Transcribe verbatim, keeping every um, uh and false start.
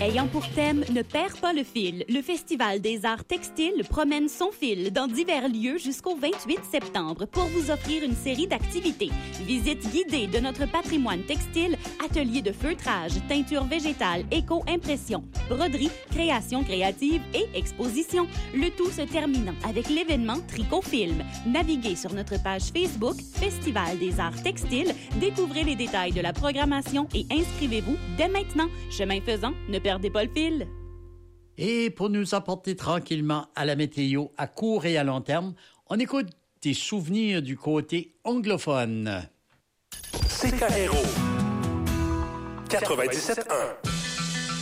Ayant pour thème « Ne perds pas le fil », le Festival des arts textiles promène son fil dans divers lieux jusqu'au vingt-huit septembre pour vous offrir une série d'activités. Visite guidée de notre patrimoine textile, ateliers de feutrage, teinture végétale, éco-impression, broderie, création créative et exposition. Le tout se terminant avec l'événement Tricot Film. Naviguez sur notre page Facebook Festival des arts textiles, découvrez les détails de la programmation et inscrivez-vous dès maintenant. Chemin faisant, ne perdez pas le fil. Et pour nous apporter tranquillement à la météo à court et à long terme, on écoute des souvenirs du côté anglophone. C K R O quatre-vingt-dix-sept un